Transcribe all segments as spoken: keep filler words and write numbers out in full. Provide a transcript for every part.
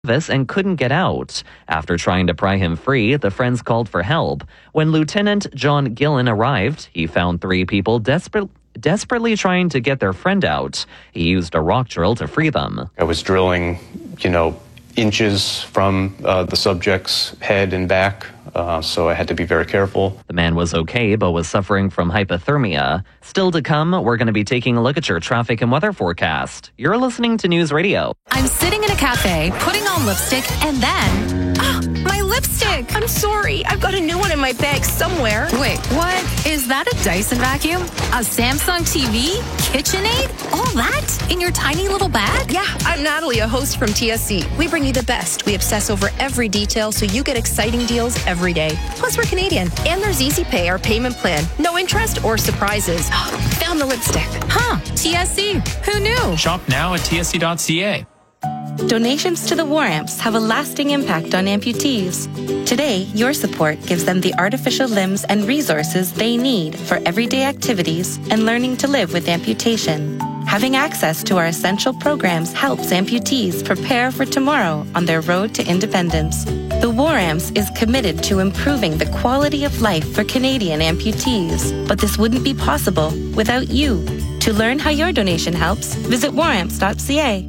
and couldn't get out. After trying to pry him free, the friends called for help. When Lieutenant John Gillen arrived, he found three people desperate, desperately trying to get their friend out. He used a rock drill to free them. I was drilling, you know, inches from uh, the subject's head and back, uh, so I had to be very careful. The man was okay, but was suffering from hypothermia. Still to come, we're going to be taking a look at your traffic and weather forecast. You're listening to News Radio. I'm sitting in a cafe, putting on lipstick, and then... Oh, my lipstick! I'm sorry. I've got a new one in my bag somewhere. Wait, what? Is that a Dyson vacuum? A Samsung T V? KitchenAid? All that? In your tiny little bag? Yeah, I'm Natalie, a host from T S C. We bring you the best. We obsess over every detail so you get exciting deals every day. Plus, we're Canadian. And there's Easy Pay, our payment plan. No interest or surprises. Found the lipstick. Huh, T S C. Who knew? Shop now at T S C dot C A. Donations to the War Amps have a lasting impact on amputees. Today, your support gives them the artificial limbs and resources they need for everyday activities and learning to live with amputation. Having access to our essential programs helps amputees prepare for tomorrow on their road to independence. The War Amps is committed to improving the quality of life for Canadian amputees, but this wouldn't be possible without you. To learn how your donation helps, visit war amps dot C A.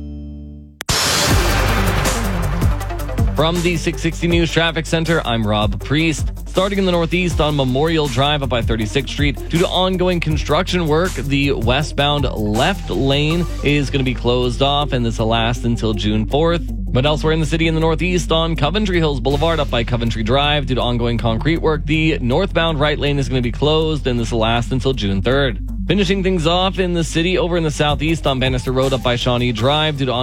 From the six sixty News Traffic Center, I'm Rob Priest. Starting in the northeast on Memorial Drive up by thirty-sixth Street, due to ongoing construction work, the westbound left lane is going to be closed off, and this will last until June fourth. But elsewhere in the city in the northeast on Coventry Hills Boulevard up by Coventry Drive, due to ongoing concrete work, the northbound right lane is going to be closed, and this will last until June third. Finishing things off in the city over in the southeast on Bannister Road up by Shawnee Drive, due to